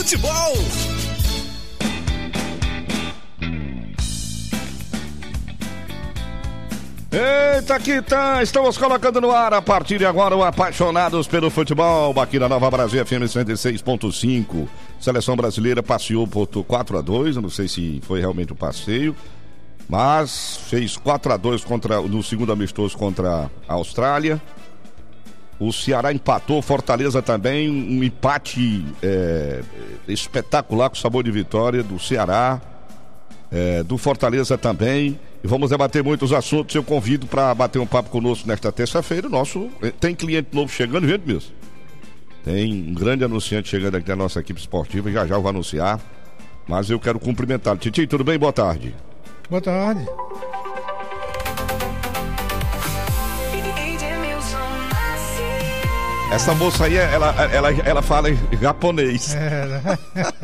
futebol. Eita, aqui tá, estamos colocando no ar a partir de agora o Apaixonados pelo Futebol, aqui na Nova Brasil FM 106.5. Seleção brasileira passeou por 4-2, eu não sei se foi realmente um passeio, mas fez 4-2 no segundo amistoso contra a Austrália. O Ceará empatou, Fortaleza também, um empate espetacular com sabor de vitória do Ceará, do Fortaleza também. E vamos debater muitos assuntos. Eu convido para bater um papo conosco nesta terça-feira. Tem cliente novo chegando, viu, mesmo? Tem um grande anunciante chegando aqui da nossa equipe esportiva, já eu vou anunciar. Mas eu quero cumprimentá-lo. Titi, tudo bem? Boa tarde. Boa tarde. Essa moça aí, ela fala em japonês. Né?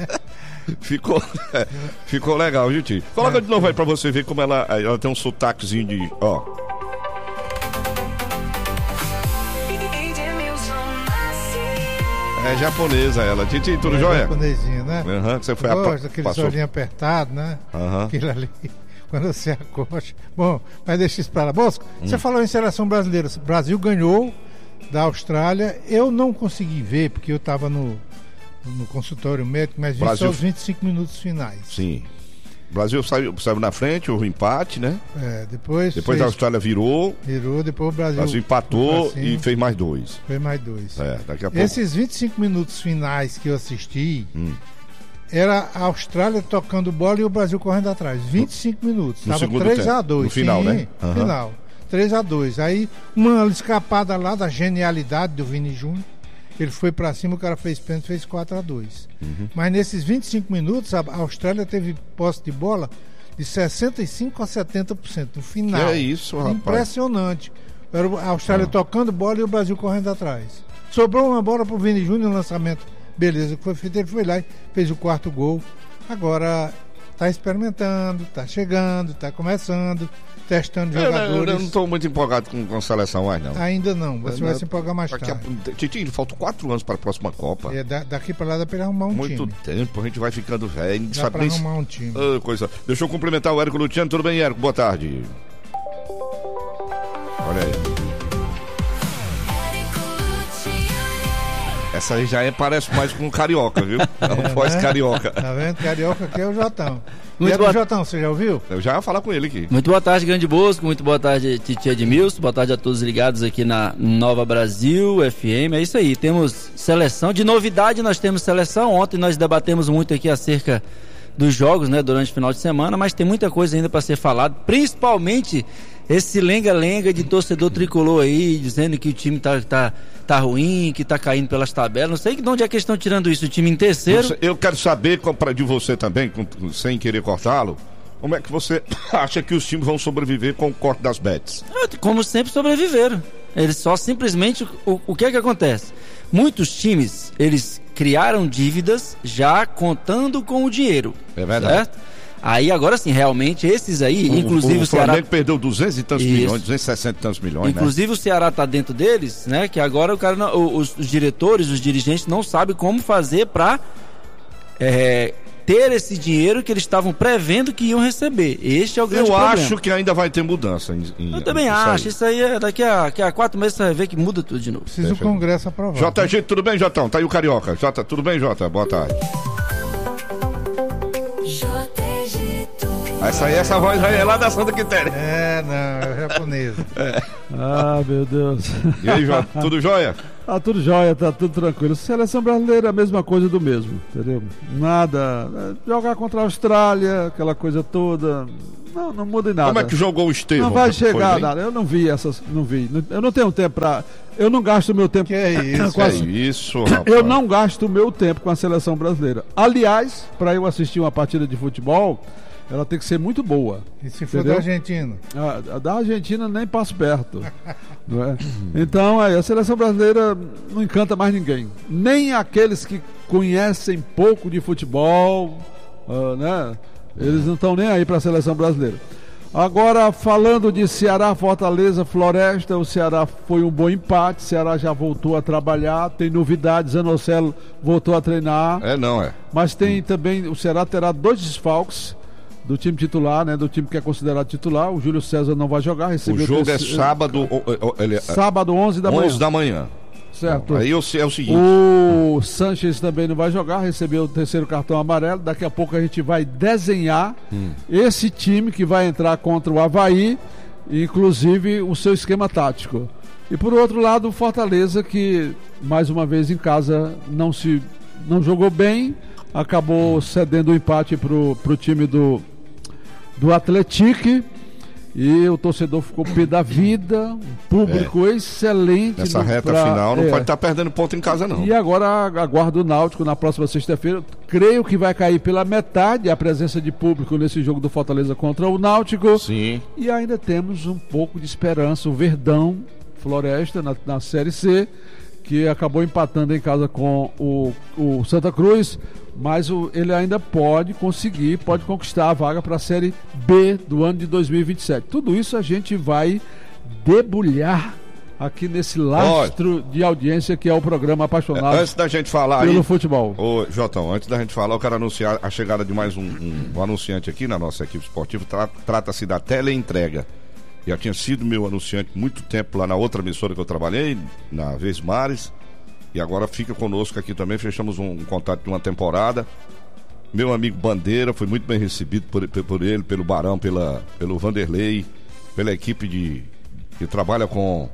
Ficou legal, gente. Coloca de novo aí pra você ver como ela tem um sotaquezinho de... Ó. É japonesa ela. Titi, tudo jóia? Japonesinho, né? Você foi gosto daqueles olhinhos apertados, né? Aquilo ali, quando você acosta. Bom, mas deixa isso pra lá. Bosco, você falou em seleção brasileira. O Brasil ganhou da Austrália. Eu não consegui ver, porque eu estava no consultório médico, mas vi só os 25 minutos finais. Sim. O Brasil saiu na frente, houve empate, né? Depois a Austrália virou, depois o Brasil empatou e fez mais dois. Daqui a pouco. Esses 25 minutos finais que eu assisti, era a Austrália tocando bola e o Brasil correndo atrás. 25 minutos. Estava 3-2. No final, né? Final. 3-2. Aí, uma escapada lá da genialidade do Vini Júnior. Ele foi pra cima, o cara fez pênalti, fez 4-2. Mas nesses 25 minutos, a Austrália teve posse de bola de 65% a 70% no final. É isso, rapaz. Impressionante. Era a Austrália tocando bola e o Brasil correndo atrás. Sobrou uma bola pro Vini Júnior no lançamento. Beleza, que foi feito, ele foi lá e fez o 4º gol. Agora tá experimentando, tá chegando, tá começando, testando jogadores. Eu não estou muito empolgado com a seleção mais, não. Ainda não, você vai se empolgar mais tarde. Titi, faltam 4 anos para a próxima Copa. Daqui para lá dá para ele arrumar um time. Muito tempo, a gente vai ficando velho. Dá para arrumar um time. Deixa eu cumprimentar o Érico Luciano. Tudo bem, Érico? Boa tarde. Olha aí. Essa aí parece mais com um carioca, viu? É uma voz carioca. Tá vendo? Carioca aqui é o Jotão. Jotão, você já ouviu? Eu já ia falar com ele aqui. Muito boa tarde, Grande Bosco. Muito boa tarde, Titi Edmilson. Boa tarde a todos ligados aqui na Nova Brasil FM. É isso aí, temos seleção. De novidade, nós temos seleção. Ontem nós debatemos muito aqui acerca dos jogos, né, durante o final de semana, mas tem muita coisa ainda para ser falado, principalmente esse lenga-lenga de torcedor tricolor aí, dizendo que o time tá ruim, que tá caindo pelas tabelas. Não sei de onde é que estão tirando isso, o time em terceiro. Eu quero saber, de você também, sem querer cortá-lo, como é que você acha que os times vão sobreviver com o corte das bets? Como sempre sobreviveram. Eles só simplesmente, o que é que acontece? Muitos times, eles criaram dívidas já contando com o dinheiro. É verdade. Certo? Aí agora sim, realmente, esses aí, inclusive o Ceará... Flamengo perdeu 200 e tantos milhões, 260 e tantos milhões, inclusive, né? O Ceará tá dentro deles, né? Que agora os diretores, os dirigentes não sabem como fazer para ter esse dinheiro que eles estavam prevendo que iam receber. Este é o grande problema. Eu acho que ainda vai ter mudança. Eu também acho. Isso aí daqui a 4 meses você vai ver que muda tudo de novo. Precisa o Congresso aprovar. JG, tudo bem, Jotão? Tá aí o Carioca. Jota, tudo bem, Jota? Boa tarde. Essa voz aí é lá da Santa Quitéria. Não, é japonesa. Meu Deus. E aí, Jota, tudo jóia? Tudo jóia, tá tudo tranquilo. Seleção brasileira é a mesma coisa do mesmo, entendeu? Nada. Jogar contra a Austrália, aquela coisa toda. Não muda em nada. Como é que jogou o Estevão? Não vai chegar nada. Eu não vi não vi. Eu não tenho tempo pra... Eu não gasto meu tempo... Que é isso? Isso, rapaz. Eu não gasto o meu tempo com a seleção brasileira. Aliás, para eu assistir uma partida de futebol, ela tem que ser muito boa. E se for da Argentina? Da Argentina nem passo perto. Não é? Então, a seleção brasileira não encanta mais ninguém. Nem aqueles que conhecem pouco de futebol, né? Eles não estão nem aí para a seleção brasileira. Agora, falando de Ceará, Fortaleza, Floresta, o Ceará foi um bom empate, o Ceará já voltou a trabalhar, tem novidades, Zanocelo voltou a treinar. Mas tem também, o Ceará terá 2 desfalques do time titular, né, do time que é considerado titular. O Júlio César não vai jogar, recebeu... O jogo é sábado... sábado, 11 da manhã. 11 da manhã. Certo. Aí é o seguinte... O Sanches também não vai jogar, recebeu o 3º cartão amarelo. Daqui a pouco a gente vai desenhar esse time que vai entrar contra o Avaí, inclusive o seu esquema tático. E por outro lado, o Fortaleza, que mais uma vez em casa não jogou bem, acabou cedendo o empate pro time do Atlético. E o torcedor ficou pé da vida, um público excelente. Nessa reta final não pode estar perdendo ponto em casa, não. E agora aguardo o Náutico na próxima sexta-feira. Creio que vai cair pela metade a presença de público nesse jogo do Fortaleza contra o Náutico. Sim. E ainda temos um pouco de esperança. O Verdão, Floresta, na Série C, que acabou empatando em casa com o Santa Cruz. Mas ele ainda pode conquistar a vaga para a Série B do ano de 2027. Tudo isso a gente vai debulhar aqui nesse lastro de audiência que é o programa Apaixonado antes da gente falar pelo futebol. Ô, Jotão, antes da gente falar, eu quero anunciar a chegada de mais um anunciante aqui na nossa equipe esportiva. Trata-se da Teleentrega. Já tinha sido meu anunciante muito tempo lá na outra emissora que eu trabalhei, na Vesmares. E agora fica conosco aqui também, fechamos um contato de uma temporada. Meu amigo Bandeira, foi muito bem recebido por ele, pelo Barão, pelo Vanderlei, pela equipe que trabalha com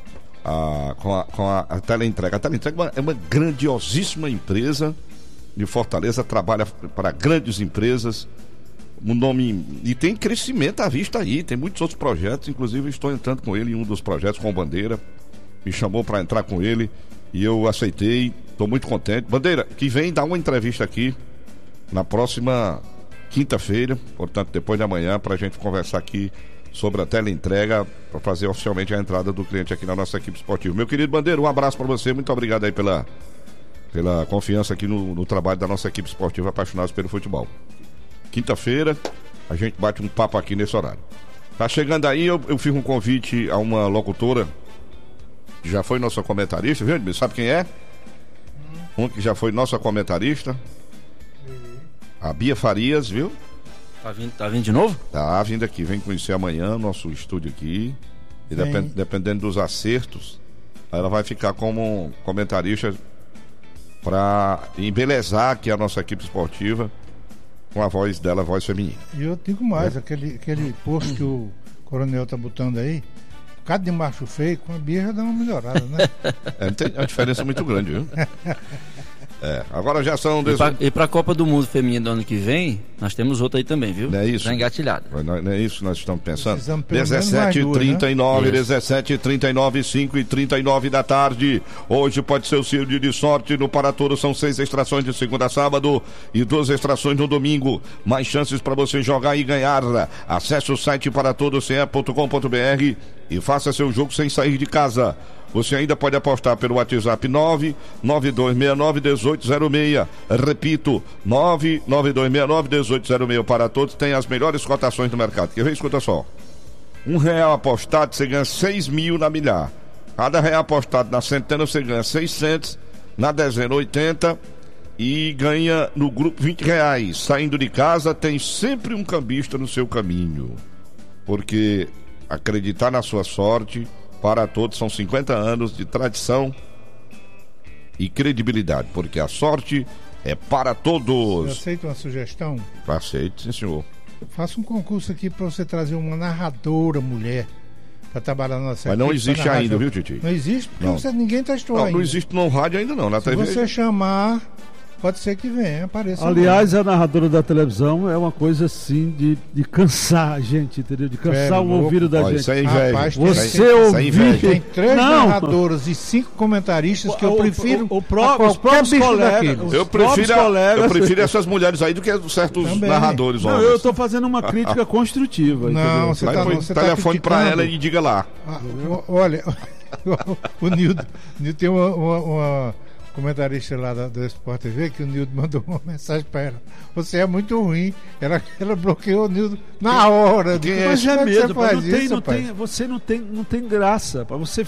a Teleentrega. A Teleentrega é uma grandiosíssima empresa de Fortaleza, trabalha para grandes empresas, um nome, e tem crescimento à vista aí, tem muitos outros projetos, inclusive estou entrando com ele em um dos projetos com o Bandeira, me chamou para entrar com ele. E eu aceitei, estou muito contente. Bandeira, que vem dar uma entrevista aqui na próxima quinta-feira, portanto depois de amanhã, para a gente conversar aqui sobre a Teleentrega, para fazer oficialmente a entrada do cliente aqui na nossa equipe esportiva. Meu querido Bandeira, um abraço para você, muito obrigado aí pela confiança aqui no trabalho da nossa equipe esportiva Apaixonados pelo Futebol. Quinta-feira, a gente bate um papo aqui nesse horário. Tá chegando aí, eu fiz um convite a uma locutora que já foi nossa comentarista, viu? Sabe quem é? Um que já foi nossa comentarista. A Bia Farias, viu? Tá vindo de novo? Tá vindo aqui, vem conhecer amanhã nosso estúdio aqui. E dependendo dos acertos, ela vai ficar como comentarista para embelezar aqui a nossa equipe esportiva com a voz dela, a voz feminina. E eu digo mais, aquele posto que o Coronel tá botando aí, cada de macho feio, com a Bia já dá uma melhorada, né? Tem uma diferença muito grande, viu? Agora já são... E para a Copa do Mundo Feminino do ano que vem, nós temos outra aí também, viu? Não é isso? Já engatilhada. Não é isso que nós estamos pensando? 17h39, né? 17h39, 5h39 da tarde. Hoje pode ser o seu dia de sorte. No Para Todos são 6 extrações de segunda a sábado e 2 extrações no domingo. Mais chances para você jogar e ganhar. Acesse o site paratodosce.com.br e faça seu jogo sem sair de casa. Você ainda pode apostar pelo WhatsApp 992691806. Repito, 992691806. Para Todos tem as melhores cotações do mercado. Quer ver? Escuta só. R$1 apostado, você ganha 6 mil na milhar. Cada real apostado na centena, você ganha 600. Na dezena, 80. E ganha no grupo R$20. Saindo de casa, tem sempre um cambista no seu caminho. Porque acreditar na sua sorte... Para Todos são 50 anos de tradição e credibilidade, porque a sorte é para todos. Você aceita uma sugestão? Aceito, sim, senhor. Faça um concurso aqui para você trazer uma narradora mulher para trabalhar na nossa equipe. Mas não existe ainda, viu, Titi? Não existe, porque ninguém testou ainda. Não existe no rádio ainda não, na TV. Se você chamar... Pode ser que venha, apareça. Aliás, a narradora da televisão é uma coisa assim de cansar a gente, entendeu? De cansar o ouvido da gente. Isso é inveja. Rapaz, você ouvir. Tem 3 narradoras e 5 comentaristas que eu prefiro os próprios colegas. Eu prefiro essas mulheres aí do que certos narradores. Não, eu estou fazendo uma crítica construtiva. Não, você tá telefone para ela e diga lá. Olha, o Nildo tem uma comentarista lá do Sport TV, que o Nildo mandou uma mensagem para ela. Você é muito ruim. Ela bloqueou o Nildo na hora. Mas é mesmo, você não tem graça. Você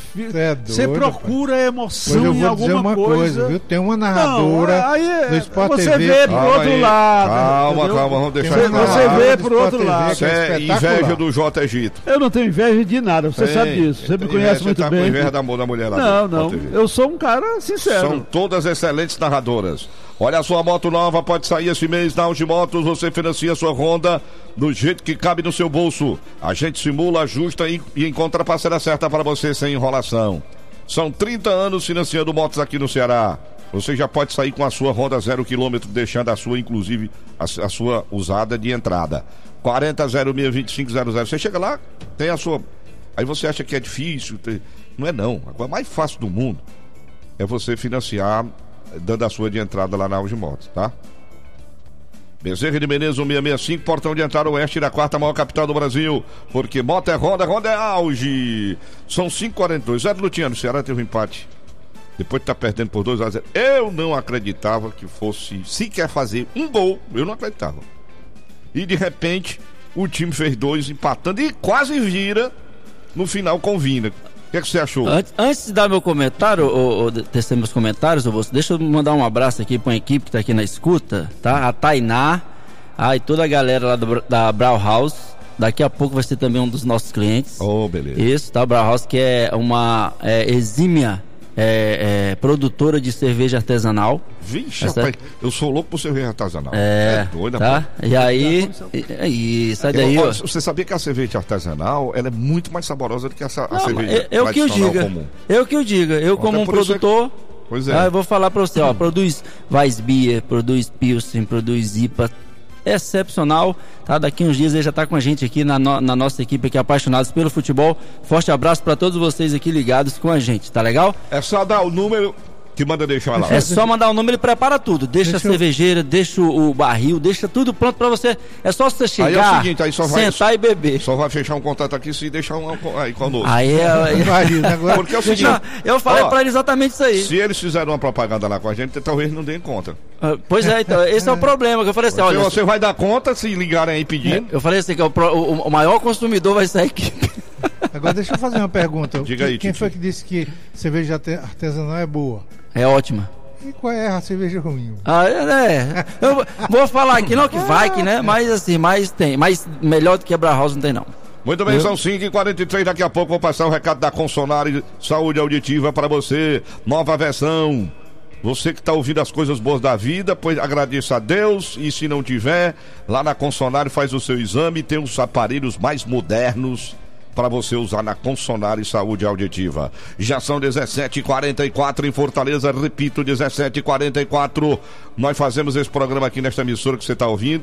procura emoção em alguma coisa. Viu? Tem uma narradora do Sport você TV. Você vê pro outro lado. Calma, vamos deixar você vê pro outro lado. Você é inveja do J. Egito. Eu não tenho inveja de nada, você sabe disso. Você me conhece muito bem. Você tá com inveja da mulher lá. Não. Eu sou um cara sincero. São todas excelentes narradoras. Olha, a sua moto nova pode sair esse mês na Auge Motos. Você financia a sua Honda do jeito que cabe no seu bolso. A gente simula, ajusta e encontra a parceira certa para você sem enrolação. São 30 anos financiando motos aqui no Ceará. Você já pode sair com a sua Honda 0 km, deixando a sua, inclusive, a sua usada de entrada. 40062500. Você chega lá, tem a sua... Aí você acha que é difícil. Não é não. A coisa mais fácil do mundo é você financiar, dando a sua de entrada lá na Auge Motos, tá? Bezerra de Menezes 1665, portão de entrada oeste da 4ª maior capital do Brasil. Porque moto é Honda, Honda é Auge. São 5:42. Zé Luciano, o Ceará teve um empate. Depois de estar perdendo por 2-0. Eu não acreditava que fosse sequer fazer um gol. Eu não acreditava. E de repente, o time fez 2, empatando e quase vira no final com Vina. O que é que você achou? Antes de dar meu comentário, ou tecer meus comentários, deixa eu mandar um abraço aqui para a equipe que está aqui na escuta, tá? A Tainá, e toda a galera lá da Brauhaus. Daqui a pouco vai ser também um dos nossos clientes. Beleza. Isso, tá? Brauhaus, que é uma exímia produtora de cerveja artesanal. Vixe, rapaz, eu sou louco por cerveja artesanal. Doida, tá? E aí, sai daí. Você sabia que a cerveja artesanal ela é muito mais saborosa do que a cerveja comum? Eu que eu diga. Eu, como um produtor, eu vou falar pra você, produz Weissbier, produz Pilsen, produz IPA. Excepcional, tá? Daqui uns dias ele já tá com a gente aqui na nossa equipe aqui, apaixonados pelo futebol. Forte abraço para todos vocês aqui ligados com a gente, tá legal? É só dar o número que manda deixar lá. É só mandar o número e prepara tudo. Deixa a cervejeira, deixa o barril, deixa tudo pronto pra você. É só você chegar, aí é o seguinte, aí sentar e beber. Só vai fechar um contato aqui se deixar um aí conosco. Porque é o seguinte, eu falei pra ele exatamente isso aí. Se eles fizeram uma propaganda lá com a gente, talvez não deem conta. Pois é, então, esse é o problema. Que eu falei assim, olha, você vai dar conta se ligarem aí pedindo. Eu falei assim, que o maior consumidor vai ser a equipe. Agora deixa eu fazer uma pergunta. Diga aí, quem foi que disse que cerveja artesanal é boa? É ótima. E qual é a cerveja ruim? Eu vou falar aqui, não que vai, né? Mas assim, tem. Mas melhor do que a Brauhaus não tem, não. Muito bem, são 5h43. Daqui a pouco vou passar o recado da Consonare Saúde Auditiva para você. Nova versão. Você que está ouvindo as coisas boas da vida, pois agradeça a Deus. E se não tiver, lá na Consonare faz o seu exame. Tem os aparelhos mais modernos para você usar na Consonare Saúde Auditiva. Já são 17h44 em Fortaleza, repito, 17h44. Nós fazemos esse programa aqui nesta emissora que você está ouvindo,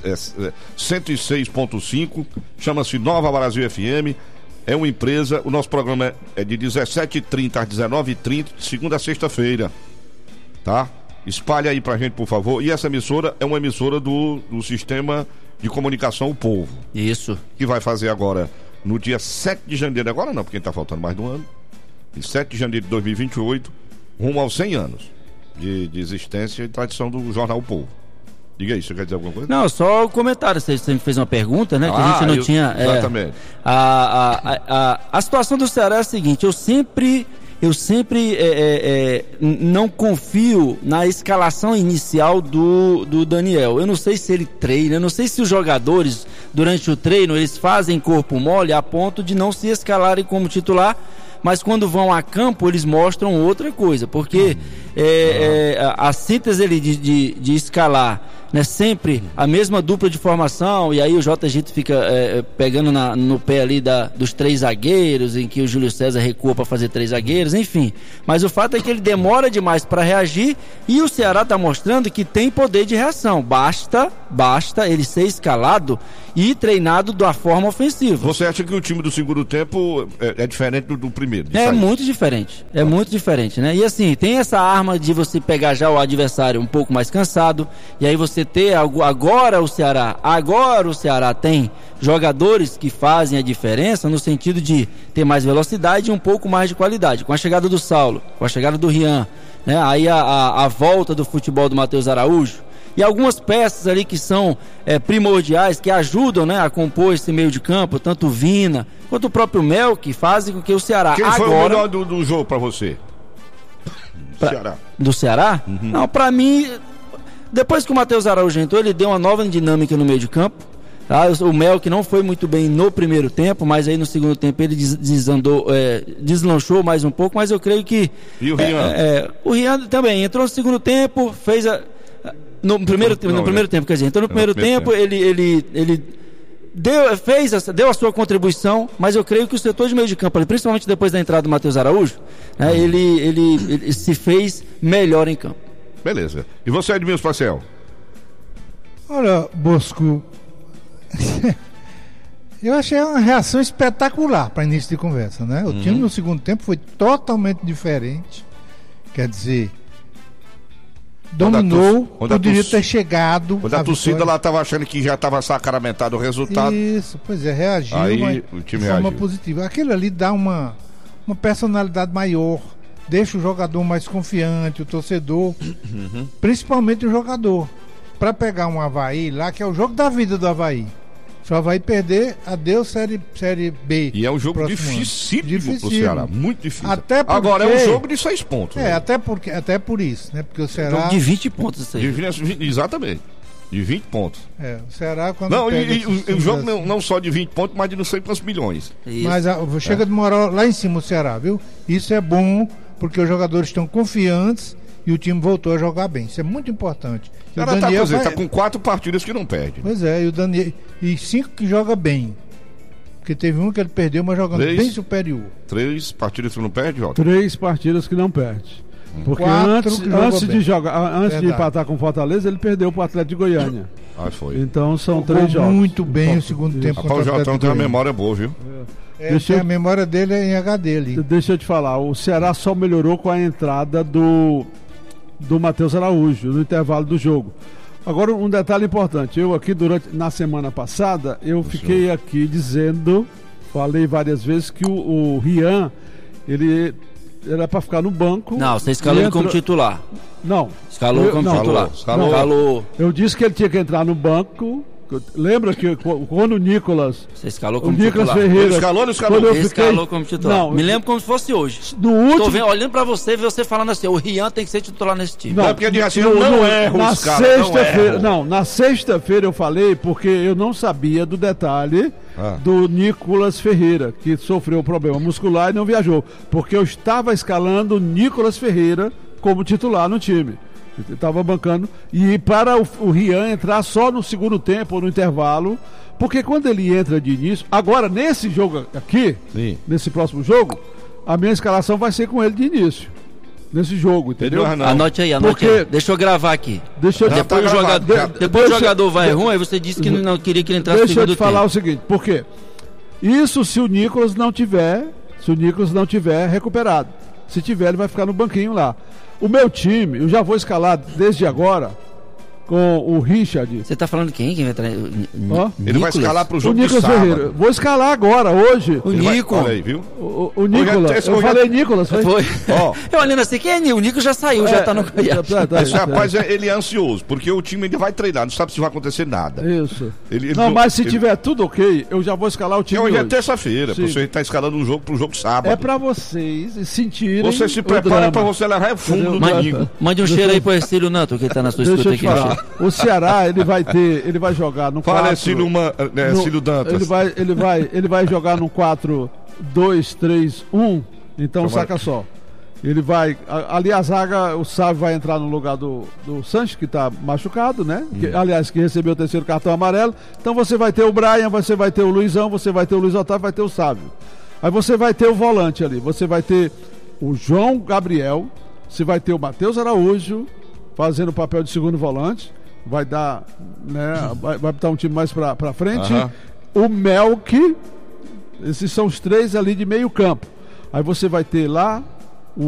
106.5, chama-se Nova Brasil FM. É uma empresa, o nosso programa é de 17h30 às 19h30, de segunda a sexta-feira, tá? Espalhe aí pra gente, por favor. E essa emissora é uma emissora do Sistema de Comunicação O Povo. Isso. Que vai fazer agora no dia 7 de janeiro, agora não, porque está faltando mais de um ano, em 7 de janeiro de 2028, rumo aos 100 anos de existência e tradição do Jornal O Povo. Diga aí, você quer dizer alguma coisa? Não, só o comentário, você fez uma pergunta, né, que a gente não tinha... Exatamente. A situação do Ceará é a seguinte, eu sempre não confio na escalação inicial do Daniel. Eu não sei se ele treina, eu não sei se os jogadores, durante o treino, eles fazem corpo mole a ponto de não se escalarem como titular, mas quando vão a campo eles mostram outra coisa, porque a síntese ali de escalar, né, sempre a mesma dupla de formação, e aí o JG fica pegando no pé ali dos 3 zagueiros, em que o Júlio César recua para fazer 3 zagueiros, enfim. Mas o fato é que ele demora demais para reagir, e o Ceará está mostrando que tem poder de reação. Basta ele ser escalado e treinado da forma ofensiva. Você acha que o time do segundo tempo é diferente do primeiro? É muito diferente. É muito diferente, né? E assim, tem essa arma de você pegar já o adversário um pouco mais cansado, e aí você você ter agora o Ceará tem jogadores que fazem a diferença no sentido de ter mais velocidade e um pouco mais de qualidade. Com a chegada do Saulo, com a chegada do Rian, né? Aí a volta do futebol do Matheus Araújo e algumas peças ali que são primordiais, que ajudam, né, a compor esse meio de campo, tanto o Vina quanto o próprio Mel, que fazem com que o Ceará Quem foi o melhor do jogo pra você? Do Ceará? Uhum. Não, pra mim, depois que o Matheus Araújo entrou, ele deu uma nova dinâmica no meio de campo. Tá? O Mel, que não foi muito bem no primeiro tempo, mas aí no segundo tempo ele deslanchou mais um pouco, mas eu creio que... E o Rian? O Rian também entrou no segundo tempo, fez no primeiro tempo, quer dizer, então no primeiro tempo ele deu a sua contribuição, mas eu creio que o setor de meio de campo, principalmente depois da entrada do Matheus Araújo, né, ele se fez melhor em campo. Beleza. E você, Edmilson Parcel? Olha, Bosco, eu achei uma reação espetacular para início de conversa, né? O time no segundo tempo foi totalmente diferente, quer dizer, dominou, poderia ter chegado. Quando a torcida lá estava achando que já estava sacramentado o resultado. Isso, pois é, reagiu, aí o time de forma positiva. Aquilo ali dá uma personalidade maior, deixa o jogador mais confiante, o torcedor, principalmente o jogador, para pegar um Avaí lá, que é o jogo da vida do Avaí. Se o Avaí perder, adeus série B. E é um jogo dificílimo pro Ceará, muito difícil. Até porque, agora é um jogo de 6 pontos. Né? Até por isso, né? Porque o Ceará... Jogo de 20 pontos isso aí. Exatamente. De 20 pontos. O Ceará quando não, o jogo não só de 20 pontos, mas de não sei quantos milhões. Isso. Mas chega de moral lá em cima o Ceará, viu? Isso é bom, porque os jogadores estão confiantes e o time voltou a jogar bem. Isso é muito importante. O Ceará tá com 4 partidas que não perde. Pois é, e o Daniel... E 5 que joga bem. Porque teve um que ele perdeu, mas jogando bem superior. 3 partidas que não perde, Jota? 3 partidas que não perde. Porque antes de empatar com o Fortaleza, ele perdeu pro Atlético de Goiânia. Foi. Então são 3 jogos. Muito bem o segundo tempo. O Jotão tem uma memória boa, viu? A memória dele é em HD ali. Deixa eu te falar, o Ceará só melhorou com a entrada do Matheus Araújo no intervalo do jogo. Agora um detalhe importante, eu aqui na semana passada, eu fiquei aqui dizendo, falei várias vezes que o Rian, ele era para ficar no banco. Não, você escalou ele como titular. Não. Escalou como titular. Escalou. Eu disse que ele tinha que entrar no banco. Lembra que quando o Nicolas... Você escalou como Nicolas titular. Ferreira... Ele escalou como titular. Não, me lembro como se fosse hoje. No último... Tô vendo, olhando pra você falando assim, o Rian tem que ser titular nesse time. Não, porque de assim não erra os caras. Na sexta-feira eu falei porque eu não sabia do detalhe do Nicolas Ferreira, que sofreu um problema muscular e não viajou. Porque eu estava escalando o Nicolas Ferreira como titular no time. Ele estava bancando. E para o Rian entrar só no segundo tempo ou no intervalo, porque quando ele entra de início, agora nesse jogo aqui, nesse próximo jogo, a minha escalação vai ser com ele de início. Nesse jogo, entendeu? Anote aí. Deixa eu gravar aqui. Depois o jogador vai ruim, aí você disse que não queria que ele entrasse no segundo tempo. Deixa eu te falar o seguinte, por quê? Isso se o Nicolas não tiver recuperado. Se tiver, ele vai ficar no banquinho lá. O meu time, eu já vou escalar desde agora com o Richard. Você tá falando quem vai entrar? Ele vai escalar pro jogo do Nicolas Ferreira. Vou escalar agora, hoje. O Nicolas. Olha aí, viu? O Nicolas. Eu falei Nicolas. Foi. Eu olhando assim, quem é Nicolas? O Nicolas já saiu, já tá no Goiás. Esse rapaz, ele é ansioso, porque o time ainda vai treinar, não sabe se vai acontecer nada. Isso. Mas se tiver tudo ok, eu já vou escalar o time hoje. É terça-feira, você tá escalando um jogo pro jogo sábado. É pra vocês sentirem. Você se prepara pra você levar fundo no domingo. Mande um cheiro aí pro Ercílio Nato, que tá na sua escuta aqui. O Ceará, ele vai jogar no 4... Fala, Ercílio Dantas. Ele vai jogar no 4-2-3-1, então saca só. Ele vai... Ali a zaga, o Sávio vai entrar no lugar do Sanches, que tá machucado, né? Que recebeu o 3º cartão amarelo. Então você vai ter o Brian, você vai ter o Luizão, você vai ter o Luiz Otávio, vai ter o Sávio. Aí você vai ter o volante ali, você vai ter o João Gabriel, você vai ter o Matheus Araújo fazendo o papel de segundo volante. Vai dar, né? Vai botar um time mais pra frente. O Melk, esses são os 3 ali de meio campo. Aí você vai ter lá